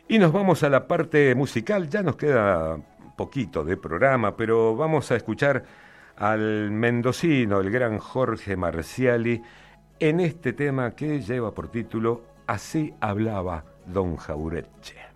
Y nos vamos a la parte musical, ya nos queda poquito de programa, pero vamos a escuchar al mendocino, el gran Jorge Marciali, en este tema que lleva por título Así hablaba Don Jauretche.